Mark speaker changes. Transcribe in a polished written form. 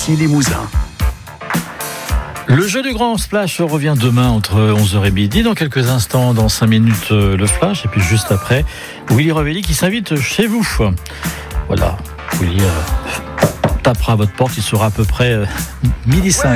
Speaker 1: Nancy-Limousin.
Speaker 2: Le jeu du Grand Splash revient demain entre 11h et midi. Dans quelques instants, dans 5 minutes, le Flash. Et puis juste après, Willy Revelli qui s'invite chez vous. Voilà, Willy tapera à votre porte. Il sera à peu près 12h05.